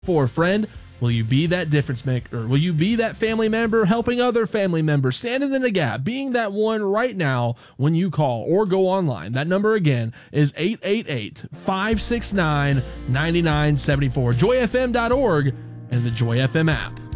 For a friend, will you be that difference maker? Will you be that family member helping other family members, standing in the gap, being that one right now when you call or go online? That number again is 888-569-9974, joyfm.org and the Joy FM app.